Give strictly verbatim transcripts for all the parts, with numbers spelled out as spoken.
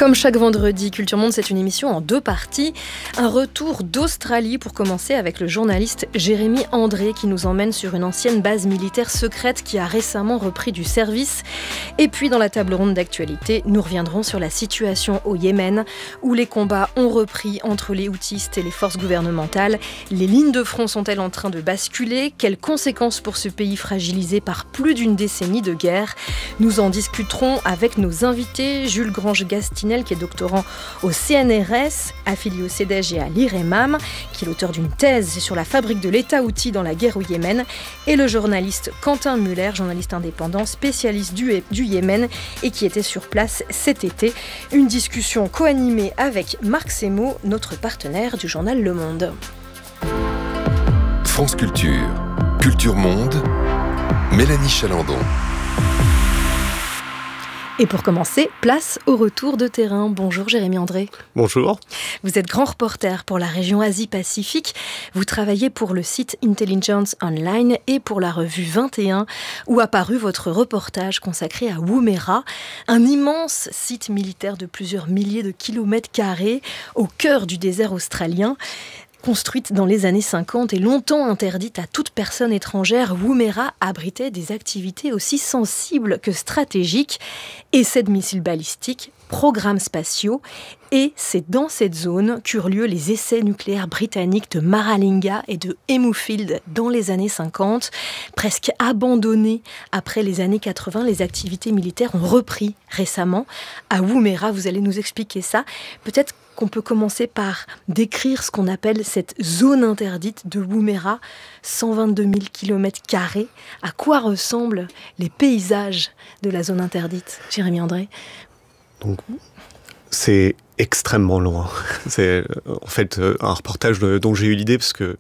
Comme chaque vendredi, Culture Monde, c'est une émission en deux parties. Un retour d'Australie pour commencer avec le journaliste Jérémy André qui nous emmène sur une ancienne base militaire secrète qui a récemment repris du service. Et puis dans la table ronde d'actualité, nous reviendrons sur la situation au Yémen où les combats ont repris entre les houthistes et les forces gouvernementales. Les lignes de front sont-elles en train de basculer ? Quelles conséquences pour ce pays fragilisé par plus d'une décennie de guerre ? Nous en discuterons avec nos invités. Jules Grange-Gastinel, qui est doctorant au C N R S, affilié au CEDEJ et à l'I R E M A M, qui est l'auteur d'une thèse sur la fabrique de l'État-outil dans la guerre au Yémen, et le journaliste Quentin Muller, journaliste indépendant, spécialiste du, du Yémen et qui était sur place cet été. Une discussion co-animée avec Marc Semo, notre partenaire du journal Le Monde. France Culture, Culture Monde, Mélanie Chalandon. Et pour commencer, place au retour de terrain. Bonjour Jérémy André. Bonjour. Vous êtes grand reporter pour la région Asie-Pacifique. Vous travaillez pour le site Intelligence Online et pour la revue vingt et un, où a paru votre reportage consacré à Woomera, un immense site militaire de plusieurs milliers de kilomètres carrés au cœur du désert australien. Construite dans les années cinquante et longtemps interdite à toute personne étrangère, Woomera abritait des activités aussi sensibles que stratégiques, essais de missiles balistiques, programmes spatiaux, et c'est dans cette zone qu'eurent lieu les essais nucléaires britanniques de Maralinga et de Hemufield dans les années cinquante. Presque abandonnées après les années quatre-vingts, les activités militaires ont repris récemment. À Woomera, vous allez nous expliquer ça. Peut-être qu'on peut commencer par décrire ce qu'on appelle cette zone interdite de Woomera, cent vingt-deux mille kilomètres carrés. À quoi ressemblent les paysages de la zone interdite, Jérémy André ? Donc, c'est extrêmement loin. C'est en fait un reportage dont j'ai eu l'idée parce que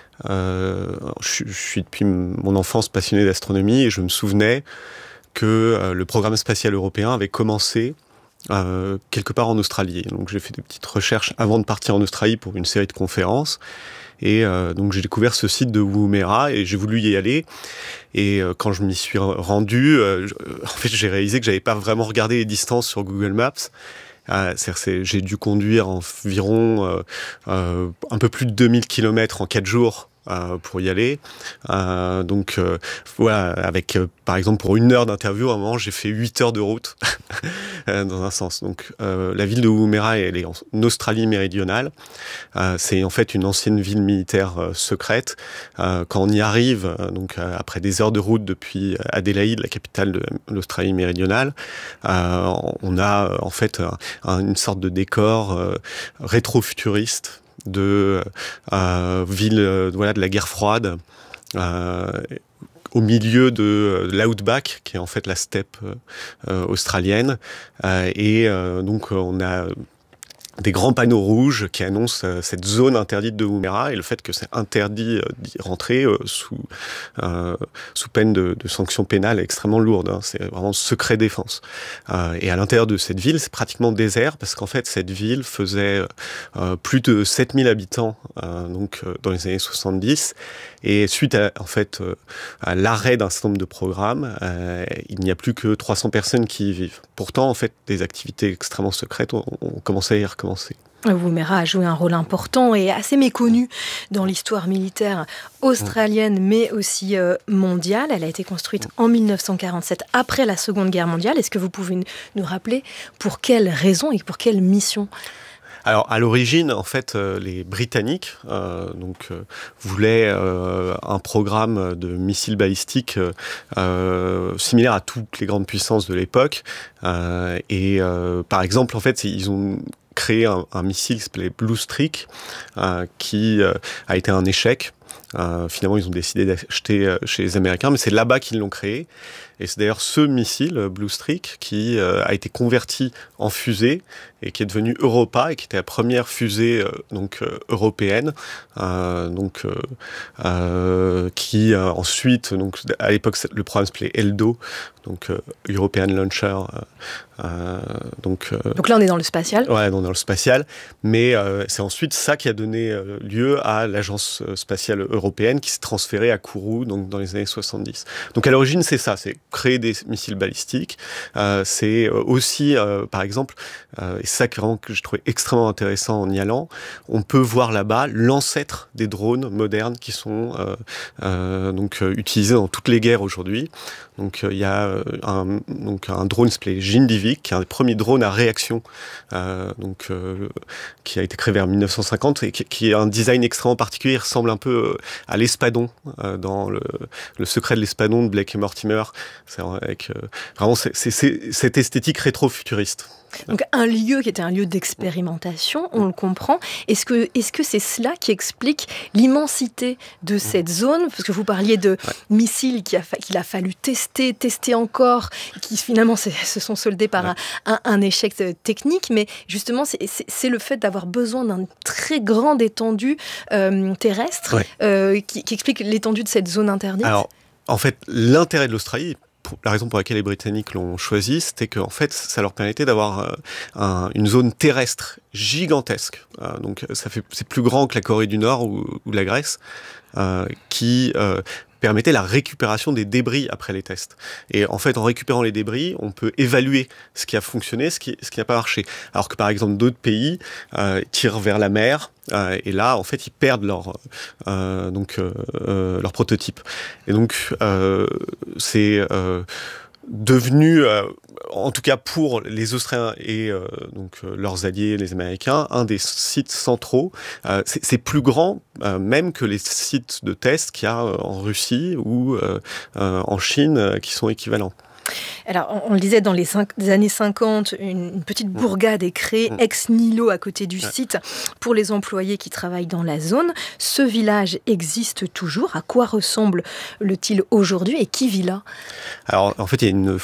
euh, je, je suis depuis mon enfance passionné d'astronomie et je me souvenais que euh, le programme spatial européen avait commencé Euh, quelque part en Australie. Donc j'ai fait des petites recherches avant de partir en Australie pour une série de conférences. Et euh, donc j'ai découvert ce site de Woomera et j'ai voulu y aller. Et euh, quand je m'y suis rendu, euh, je, en fait j'ai réalisé que j'avais pas vraiment regardé les distances sur Google Maps. Euh, c'est-à-dire c'est, j'ai dû conduire environ euh, euh, un peu plus de deux mille kilomètres en quatre jours. Euh, pour y aller. Euh, donc euh, voilà, avec euh, par exemple pour une heure d'interview, à un moment j'ai fait huit heures de route dans un sens. Donc euh, la ville de Woomera, elle est en Australie méridionale. Euh, c'est en fait une ancienne ville militaire euh, secrète. Euh, quand on y arrive, euh, donc euh, après des heures de route depuis Adélaïde, la capitale de l'Australie méridionale, euh, on a euh, en fait un, un, une sorte de décor euh, rétro-futuriste de euh, ville euh, voilà, de la guerre froide, euh, au milieu de, de l'outback, qui est en fait la steppe euh, australienne. Euh, et euh, donc on a des grands panneaux rouges qui annoncent euh, cette zone interdite de Woomera et le fait que c'est interdit euh, d'y rentrer euh, sous, euh, sous peine de, de sanctions pénales extrêmement lourdes. Hein. C'est vraiment secret défense. Euh, et à l'intérieur de cette ville, c'est pratiquement désert parce qu'en fait, cette ville faisait euh, plus de sept mille habitants euh, donc, euh, dans les années soixante-dix. Et suite à, en fait, euh, à l'arrêt d'un certain nombre de programmes, euh, il n'y a plus que trois cents personnes qui y vivent. Pourtant, en fait, des activités extrêmement secrètes ont, ont commencé à y recommencer. Woomera a joué un rôle important et assez méconnu dans l'histoire militaire australienne, mais aussi euh, mondiale. Elle a été construite en dix-neuf cent quarante-sept, après la Seconde Guerre mondiale. Est-ce que vous pouvez nous rappeler pour quelles raisons et pour quelle mission ? Alors, à l'origine, en fait, euh, les Britanniques euh, donc, euh, voulaient euh, un programme de missiles balistiques euh, similaire à toutes les grandes puissances de l'époque. Euh, et euh, par exemple, en fait, ils ont créé un, un missile qui s'appelait Blue Streak, euh, qui euh, a été un échec. Euh, finalement, ils ont décidé d'acheter euh, chez les Américains, mais c'est là-bas qu'ils l'ont créé. Et c'est d'ailleurs ce missile, Blue Streak, qui euh, a été converti en fusée et qui est devenu Europa et qui était la première fusée euh, donc euh, européenne, euh, donc euh, euh, qui euh, ensuite, donc à l'époque le programme s'appelait ELDO, donc euh, European Launcher. Euh, donc, euh, donc là on est dans le spatial. Ouais, on est dans le spatial, mais euh, c'est ensuite ça qui a donné euh, lieu à l'agence spatiale européenne qui s'est transférée à Kourou, donc dans les années soixante-dix. Donc à l'origine c'est ça, c'est créer des missiles balistiques. Euh, c'est aussi, euh, par exemple, euh, et ça que j'ai trouvé extrêmement intéressant en y allant, on peut voir là-bas l'ancêtre des drones modernes qui sont euh, euh, donc euh, utilisés dans toutes les guerres aujourd'hui. Donc il euh, y a euh, un, donc, un drone qui s'appelait Jindivic, qui est un des premiers drones à réaction, euh, donc, euh, qui a été créé vers dix-neuf cent cinquante et qui, qui a un design extrêmement particulier. Il ressemble un peu à l'Espadon, euh, dans le, le secret de l'Espadon de Blake et Mortimer. C'est avec euh, vraiment c'est, c'est, c'est cette esthétique rétro-futuriste. Donc un lieu qui était un lieu d'expérimentation, on le comprend. Est-ce que, est-ce que c'est cela qui explique l'immensité de cette zone ? Parce que vous parliez de ouais. missiles qu'il a, fa- qu'il a fallu tester, tester encore, qui finalement se sont soldés par ouais. un, un, un échec technique. Mais justement, c'est, c'est, c'est le fait d'avoir besoin d'une très grande étendue euh, terrestre ouais. euh, qui, qui explique l'étendue de cette zone interdite. Alors, en fait, l'intérêt de l'Australie, la raison pour laquelle les Britanniques l'ont choisi, c'était qu'en fait, ça leur permettait d'avoir euh, un, une zone terrestre gigantesque. Euh, donc, ça fait, c'est plus grand que la Corée du Nord ou, ou la Grèce, euh, qui euh, permettait la récupération des débris après les tests. Et en fait, en récupérant les débris, on peut évaluer ce qui a fonctionné, ce qui, ce qui n'a pas marché. Alors que par exemple, d'autres pays euh, tirent vers la mer, euh, et là, en fait, ils perdent leur, euh, donc, euh, euh, leur prototype. Et donc, euh, c'est euh, devenu, euh, en tout cas pour les Australiens et euh, donc euh, leurs alliés, les Américains, un des sites centraux. Euh, c'est, c'est plus grand euh, même que les sites de test qu'il y a euh, en Russie ou euh, euh, en Chine euh, qui sont équivalents. Alors, on le disait, dans les, cinq, les années cinquante, une, une petite bourgade est créée mmh. ex nihilo à côté du ouais. site pour les employés qui travaillent dans la zone. Ce village existe toujours. À quoi ressemble-t-il aujourd'hui et qui vit là ? Alors, en fait, il y a une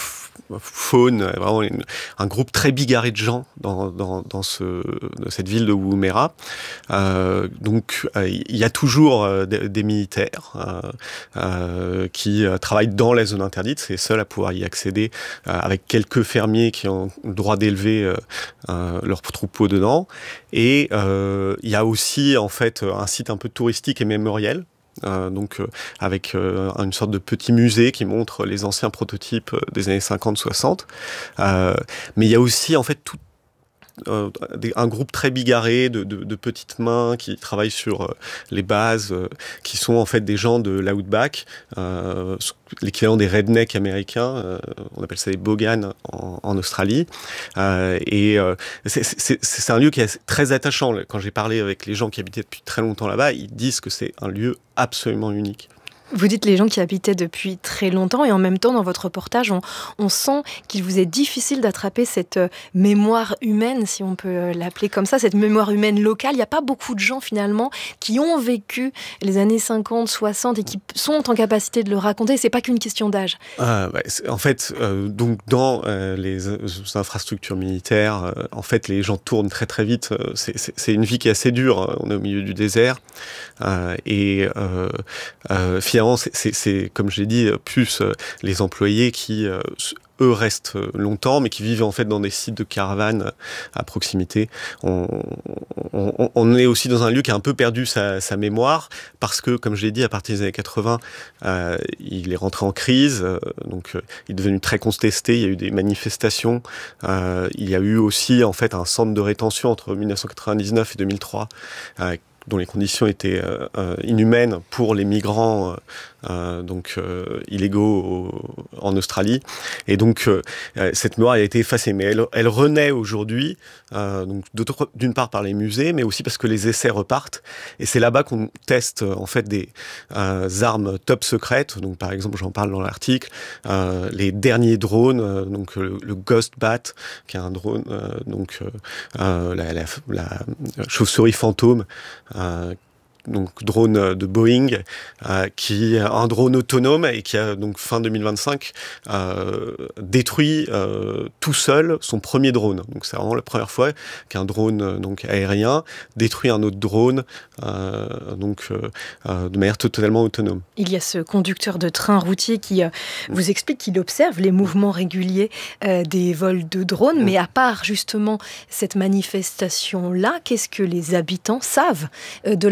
faune, vraiment une, un groupe très bigarré de gens dans, dans, dans, ce, dans cette ville de Woomera. Euh, donc, euh, il y a toujours euh, des, des militaires euh, euh, qui euh, travaillent dans la zone interdite. C'est les seuls à pouvoir y accéder, euh, avec quelques fermiers qui ont le droit d'élever euh, euh, leurs troupeaux dedans. Et euh, il y a aussi, en fait, un site un peu touristique et mémoriel. Euh, donc euh, avec euh, une sorte de petit musée qui montre les anciens prototypes des années cinquante soixante. Euh, mais il y a aussi en fait tout Euh, des, un groupe très bigarré de, de, de petites mains qui travaillent sur euh, les bases, euh, qui sont en fait des gens de l'outback, euh, l'équivalent des rednecks américains, euh, on appelle ça les bogans en, en Australie. Euh, et euh, c'est, c'est, c'est un lieu qui est très attachant. Quand j'ai parlé avec les gens qui habitaient depuis très longtemps là-bas, ils disent que c'est un lieu absolument unique. Vous dites les gens qui habitaient depuis très longtemps et en même temps dans votre reportage on, on sent qu'il vous est difficile d'attraper cette euh, mémoire humaine, si on peut euh, l'appeler comme ça, cette mémoire humaine locale. Il n'y a pas beaucoup de gens finalement qui ont vécu les années cinquante, soixante et qui sont en capacité de le raconter. C'est pas qu'une question d'âge. Ah, bah, en fait, euh, donc dans euh, les infrastructures militaires, euh, en fait les gens tournent très très vite. C'est, c'est, c'est une vie qui est assez dure. On est au milieu du désert euh, et euh, euh, finalement C'est, c'est, c'est, comme je l'ai dit, plus euh, les employés qui, euh, eux, restent longtemps, mais qui vivent en fait dans des sites de caravanes à proximité. On, on, on est aussi dans un lieu qui a un peu perdu sa, sa mémoire, parce que, comme je l'ai dit, à partir des années quatre-vingts, euh, il est rentré en crise, euh, donc euh, il est devenu très contesté, il y a eu des manifestations, euh, il y a eu aussi en fait un centre de rétention entre dix-neuf cent quatre-vingt-dix-neuf et deux mille trois, euh, dont les conditions étaient euh, euh, inhumaines pour les migrants euh, donc euh, illégaux au, en Australie. Et donc euh, cette mémoire a été effacée, mais elle, elle renaît aujourd'hui, euh, donc d'une part par les musées, mais aussi parce que les essais repartent. Et c'est là-bas qu'on teste en fait des euh, armes top secrètes. Donc par exemple, j'en parle dans l'article, euh, les derniers drones, euh, donc le, le Ghost Bat, qui est un drone, euh, donc euh, la, la, la chauve-souris fantôme. Euh, donc drone de Boeing, euh, qui est un drone autonome et qui a donc fin deux mille vingt-cinq euh, détruit euh, tout seul son premier drone. Donc c'est vraiment la première fois qu'un drone euh, donc aérien détruit un autre drone euh, donc euh, de manière totalement autonome. Il y a ce conducteur de train routier qui euh, vous explique qu'il observe les mouvements réguliers euh, des vols de drones, mmh. mais à part justement cette manifestation-là, qu'est-ce que les habitants savent euh, de la reprise des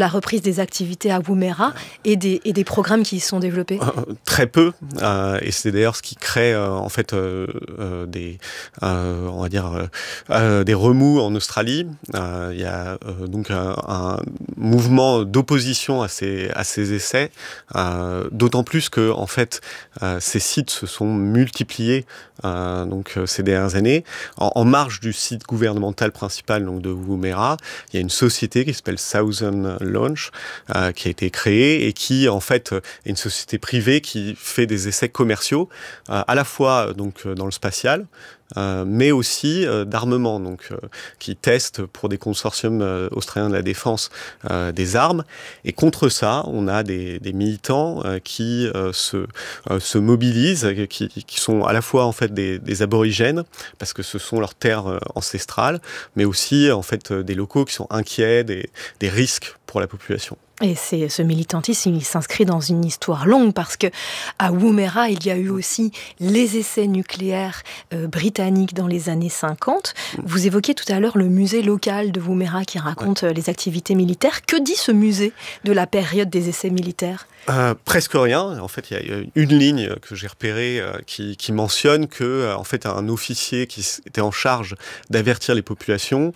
des activités à Woomera et des, et des programmes qui y sont développés? euh, Très peu, euh, et c'est d'ailleurs ce qui crée euh, en fait euh, euh, des, euh, on va dire, euh, euh, des remous en Australie. Euh, Il y a euh, donc un, un mouvement d'opposition à ces, à ces essais, euh, d'autant plus que en fait euh, ces sites se sont multipliés euh, donc euh, ces dernières années. En, en marge du site gouvernemental principal donc de Woomera, il y a une société qui s'appelle Southern Launch euh, qui a été créée et qui en fait est une société privée qui fait des essais commerciaux euh, à la fois donc dans le spatial, Euh, mais aussi euh, d'armement, donc euh, qui testent pour des consortiums euh, australiens de la défense euh, des armes. Et contre ça, on a des, des militants euh, qui euh, se, euh, se mobilisent, qui, qui sont à la fois en fait des, des aborigènes parce que ce sont leurs terres euh, ancestrales, mais aussi en fait euh, des locaux qui sont inquiets des, des risques pour la population. Et c'est, ce militantisme, il s'inscrit dans une histoire longue parce que à Woomera, il y a eu aussi les essais nucléaires euh, britanniques dans les années cinquante. Vous évoquiez tout à l'heure le musée local de Woomera qui raconte ouais. les activités militaires. Que dit ce musée de la période des essais militaires ? Euh, presque rien. En fait, il y a une ligne que j'ai repérée euh, qui, qui mentionne que, euh, en fait, un officier qui était en charge d'avertir les populations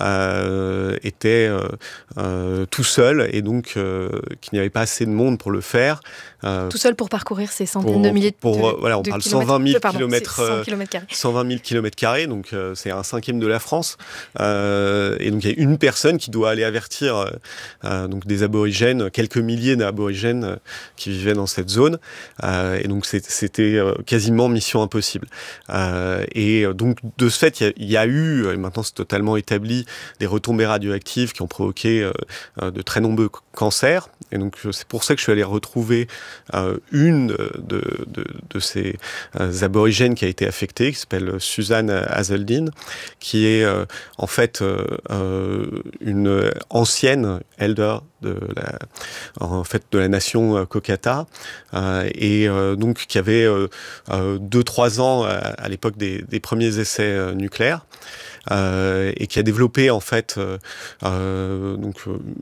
euh, était euh, euh, tout seul et donc euh, qu'il n'y avait pas assez de monde pour le faire. Euh, tout seul pour parcourir ces centaines pour, de milliers pour, de, pour, voilà, on de parle kilomètres. cent vingt mille Pardon, kilomètres, cent kilomètres carrés. cent vingt mille kilomètres carrés, donc euh, c'est un cinquième de la France. Euh, et donc il y a une personne qui doit aller avertir euh, donc des aborigènes, quelques milliers d'aborigènes euh, qui vivaient dans cette zone. Euh, et donc c'était euh, quasiment mission impossible. Euh, et donc de ce fait, il y, y a eu, et maintenant c'est totalement établi, des retombées radioactives qui ont provoqué euh, de très nombreux cancers. Et donc c'est pour ça que je suis allé retrouver euh, une de, de, de ces euh, aborigènes qui a été affectée, qui s'appelle Suzanne Hazeldine, qui est euh, en fait euh, une ancienne elder de la, en fait, de la nation Kokata, euh, et euh, donc qui avait euh, euh, deux trois ans à, à l'époque des, des premiers essais euh, nucléaires, euh, et qui a développé en fait euh, euh, donc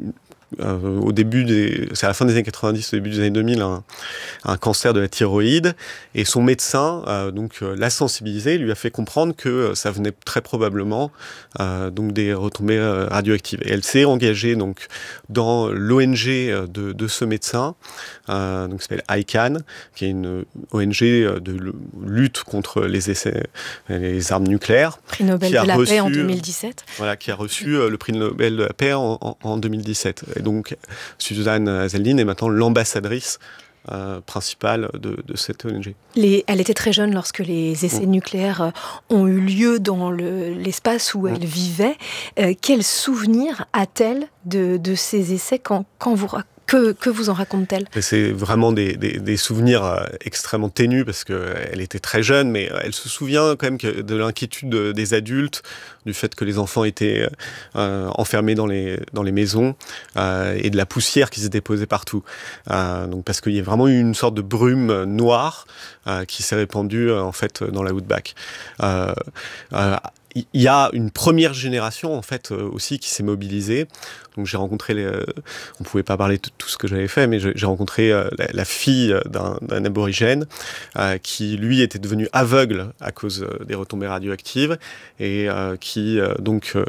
Euh, au début des, c'est à la fin des années quatre-vingt-dix, au début des années deux mille, un, un cancer de la thyroïde, et son médecin euh, donc euh, l'a sensibilisé, lui a fait comprendre que euh, ça venait très probablement euh, donc des retombées euh, radioactives. Et elle s'est engagée donc dans l'O N G de, de ce médecin, euh, donc qui s'appelle I C A N, qui est une O N G de lutte contre les essais, les armes nucléaires. Prix Nobel de la reçu, paix en deux mille dix-sept. Voilà, qui a reçu euh, le prix Nobel de la paix en, en, en deux mille dix-sept. Et donc, Suzanne Hazeldine est maintenant l'ambassadrice euh, principale de, de cette O N G. Les, elle était très jeune lorsque les essais mmh. nucléaires ont eu lieu dans le, l'espace où mmh. elle vivait. Euh, quel souvenir a-t-elle de, de ces essais quand, quand vous racontez? Que, que vous en raconte-t-elle ? Et c'est vraiment des, des, des souvenirs euh, extrêmement ténus parce qu'elle était très jeune, mais elle se souvient quand même que de l'inquiétude des adultes, du fait que les enfants étaient euh, enfermés dans les, dans les maisons euh, et de la poussière qui se déposait partout. Euh, donc parce qu'il y a vraiment eu une sorte de brume noire euh, qui s'est répandue euh, en fait dans la Outback. Euh, euh, Il y a une première génération en fait euh, aussi qui s'est mobilisée. Donc j'ai rencontré, les, euh, on pouvait pas parler de tout ce que j'avais fait, mais j'ai rencontré euh, la, la fille d'un, d'un aborigène euh, qui lui était devenu aveugle à cause euh, des retombées radioactives et euh, qui euh, donc euh,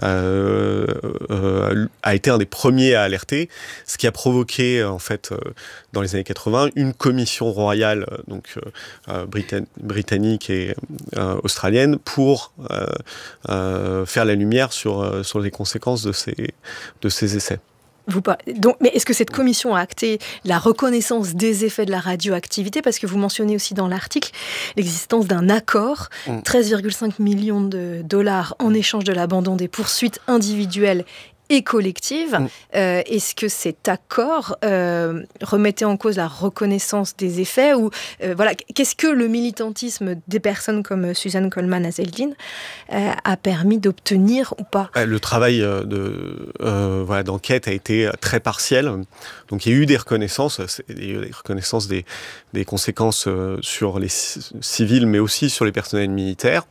euh, a été un des premiers à alerter, ce qui a provoqué en fait euh, dans les années quatre-vingts une commission royale euh, donc euh, Britann- britannique et euh, australienne pour euh, Euh, faire la lumière sur, euh, sur les conséquences de ces, de ces essais. Vous parlez, donc, mais est-ce que cette commission a acté la reconnaissance des effets de la radioactivité ? Parce que vous mentionnez aussi dans l'article l'existence d'un accord, mmh. treize virgule cinq millions de dollars en échange de l'abandon des poursuites individuelles et collective. Mmh. Euh, est-ce que cet accord euh, remettait en cause la reconnaissance des effets ou euh, voilà, qu'est-ce que le militantisme des personnes comme Suzanne Coleman Hazeldine euh, a permis d'obtenir ou pas ? Le travail de, euh, voilà, d'enquête a été très partiel. Donc il y a eu des reconnaissances, il y a eu des reconnaissances des, des conséquences sur les civils, mais aussi sur les personnels militaires.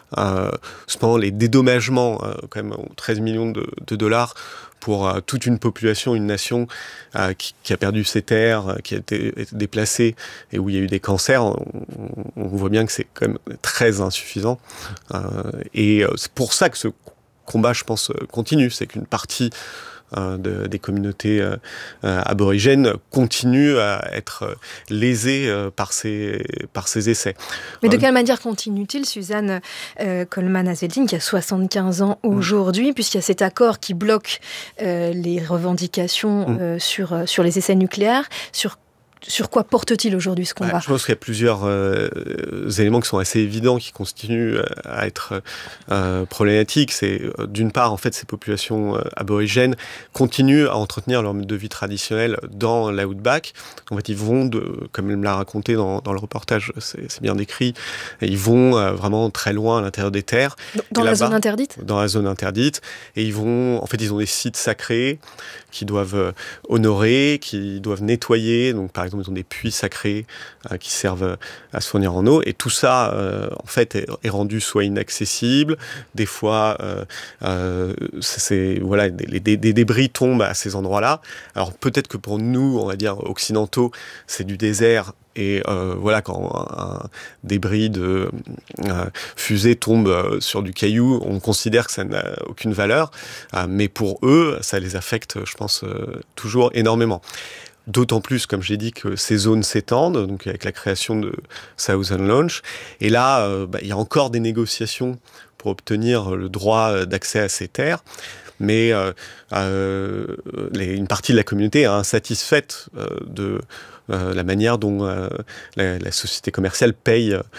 Euh, cependant, les dédommagements, euh, quand même, treize millions de, de dollars pour euh, toute une population, une nation euh, qui, qui a perdu ses terres, euh, qui a été, été déplacée et où il y a eu des cancers, on, on voit bien que c'est quand même très insuffisant. Euh, et euh, c'est pour ça que ce combat, je pense, continue. C'est qu'une partie euh, de, des communautés euh, euh, aborigènes continue à être euh, lésée euh, par, ces, par ces essais. Mais de quelle manière continue-t-il, Suzanne euh, Coleman-Hazeldine, qui a soixante-quinze ans aujourd'hui, mmh. puisqu'il y a cet accord qui bloque euh, les revendications mmh. euh, sur, sur les essais nucléaires, sur Sur quoi porte-t-il aujourd'hui ce combat ? Ouais, je pense qu'il y a plusieurs euh, éléments qui sont assez évidents, qui continuent à être euh, problématiques. C'est euh, d'une part, en fait, ces populations euh, aborigènes continuent à entretenir leur mode de vie traditionnel dans l'outback. En fait, ils vont, de, comme elle me l'a raconté dans, dans le reportage, c'est, c'est bien décrit, ils vont euh, vraiment très loin à l'intérieur des terres. Dans la zone interdite ? Dans la zone interdite. Et ils vont, en fait, ils ont des sites sacrés qui doivent euh, honorer, qui doivent nettoyer. Donc, par exemple, ils ont des puits sacrés euh, qui servent à se fournir en eau. Et tout ça, euh, en fait, est, est rendu soit inaccessible. Des fois, euh, euh, c'est, voilà, des, des, des débris tombent à ces endroits-là. Alors, peut-être que pour nous, on va dire, occidentaux, c'est du désert. Et euh, voilà, quand un, un débris de euh, fusée tombe euh, sur du caillou, on considère que ça n'a aucune valeur. Euh, mais pour eux, ça les affecte, je pense, euh, toujours énormément. D'autant plus, comme j'ai dit, que ces zones s'étendent, donc avec la création de Southern Launch. Et là, euh, bah, il y a encore des négociations pour obtenir le droit d'accès à ces terres. Mais euh, euh, les, une partie de la communauté est insatisfaite euh, de euh, la manière dont euh, la, la société commerciale paye euh,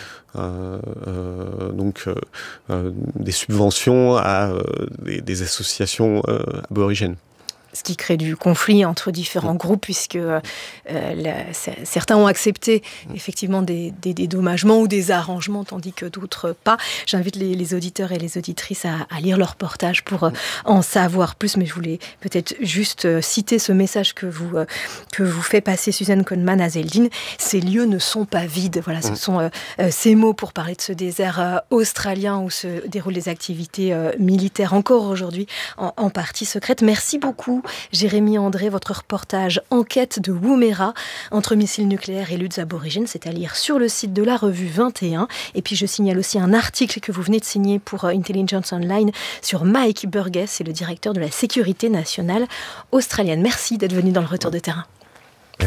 euh, donc, euh, euh, des subventions à euh, des, des associations euh, aborigènes. Ce qui crée du conflit entre différents groupes, puisque euh, la, c- certains ont accepté effectivement des, des dédommagements ou des arrangements, tandis que d'autres pas. J'invite les, les auditeurs et les auditrices à, à lire leur reportage pour euh, en savoir plus, mais je voulais peut-être juste euh, citer ce message que vous, euh, que vous fait passer Suzanne Coleman-Hazeldine. Ces lieux ne sont pas vides. Voilà, ce sont euh, euh, ces mots pour parler de ce désert euh, australien où se déroulent des activités euh, militaires encore aujourd'hui, en, en partie secrètes. Merci beaucoup, Jérémy André, votre reportage Enquête de Woomera entre missiles nucléaires et luttes aborigènes, c'est à lire sur le site de la revue vingt et un. Et puis je signale aussi un article que vous venez de signer pour Intelligence Online sur Mike Burgess, c'est le directeur de la sécurité nationale australienne. Merci d'être venu dans le retour de terrain.